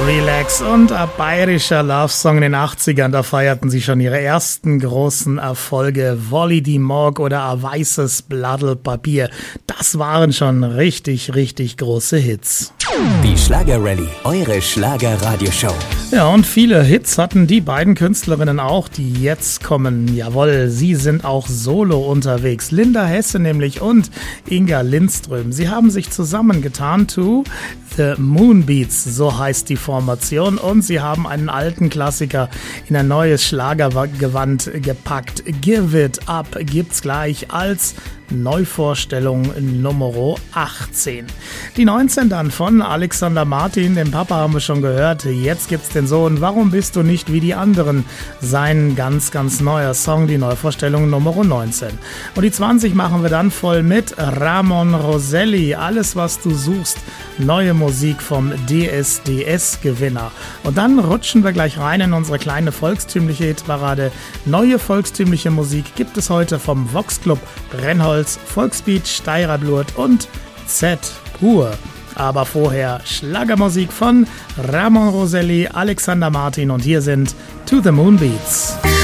Relax und ein bayerischer Love-Song in den 80ern. Da feierten sie schon ihre ersten großen Erfolge. Wolli die Morg oder ein weißes Blattl Papier. Das waren schon richtig, richtig große Hits. Die Schlager-Rallye, eure Schlager-Radioshow. Ja, und viele Hits hatten die beiden Künstlerinnen auch, die jetzt kommen. Jawohl, sie sind auch solo unterwegs. Linda Hesse nämlich und Inga Lindström. Sie haben sich zusammengetan to The Moonbeats, so heißt die Formation. Und sie haben einen alten Klassiker in ein neues Schlagergewand gepackt. Give It Up gibt's gleich als Neuvorstellung Nummer 18. Die 19 dann von Alexander Martin, den Papa haben wir schon gehört. Jetzt gibt's den Sohn, Warum bist du nicht wie die anderen? Sein ganz, ganz neuer Song, die Neuvorstellung Nummer 19. Und die 20 machen wir dann voll mit Ramon Roselli, Alles was du suchst. Neue Musik vom DSDS-Gewinner. Und dann rutschen wir gleich rein in unsere kleine volkstümliche Hitparade. Neue volkstümliche Musik gibt es heute vom Vox Club, Brennholz, Volksbeat, Steirer Blut und Z pur. Aber vorher Schlagermusik von Ramon Roselli, Alexander Martin und hier sind To The Moonbeats.